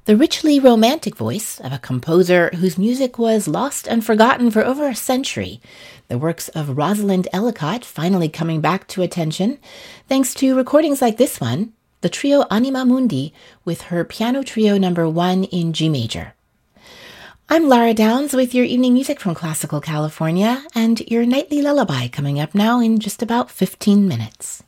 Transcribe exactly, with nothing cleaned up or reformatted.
The richly romantic voice of a composer whose music was lost and forgotten for over a century. The works of Rosalind Ellicott finally coming back to attention, thanks to recordings like this one, the trio Anima Mundi with her piano trio number one in G major. I'm Lara Downs with your evening music from Classical California and your nightly lullaby coming up now in just about fifteen minutes.